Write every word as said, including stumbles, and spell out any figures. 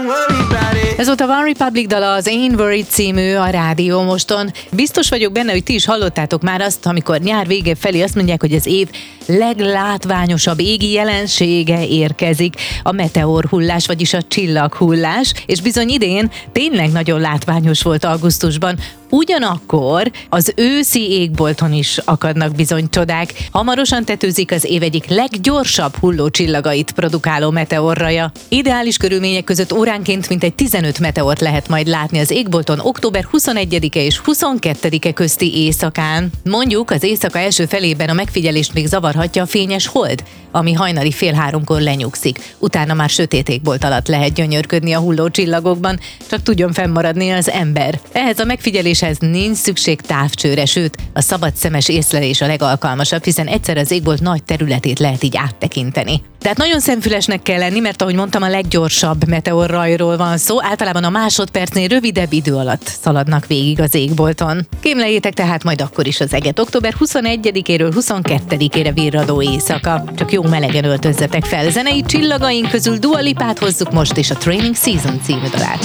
Ez volt a One Republic dala, az Ain't Worried című a Rádió Moston. Biztos vagyok benne, hogy ti is hallottátok már azt, amikor nyár vége felé azt mondják, hogy az év leglátványosabb égi jelensége érkezik, a meteorhullás, vagyis a csillaghullás, és bizony idén tényleg nagyon látványos volt augusztusban. Ugyanakkor az őszi égbolton is akadnak bizony csodák. Hamarosan tetőzik az év egyik leggyorsabb hulló csillagait produkáló meteorraja. Ideális körülmények között óránként mintegy tizenöt meteort lehet majd látni az égbolton október huszonegyedike és huszonkettedike közti éjszakán. Mondjuk az éjszaka első felében a megfigyelést még zavarhatja a fényes hold, ami hajnali fél háromkor lenyugszik. Utána már sötét égbolt alatt lehet gyönyörködni a hulló csillagokban, csak tudjon fennmaradni az ember. Ehhez a megfigyeléshez nincs szükség távcsőre, sőt, a szabadszemes észlelés a legalkalmasabb, hiszen egyszer az égbolt nagy területét lehet így áttekinteni. Tehát nagyon szemfülesnek kell lenni, mert ahogy mondtam, a leggyorsabb meteorrajról van szó, általában a másodpercnél rövidebb idő alatt szaladnak végig az égbolton. Kémleljétek tehát majd akkor is az eget. október huszonegyedikéről huszonkettedikére virradó éjszaka. Csak jó melegen öltözzetek fel. Zenei csillagaink közül Dua Lipát hozzuk most, és a Training Season című dalát.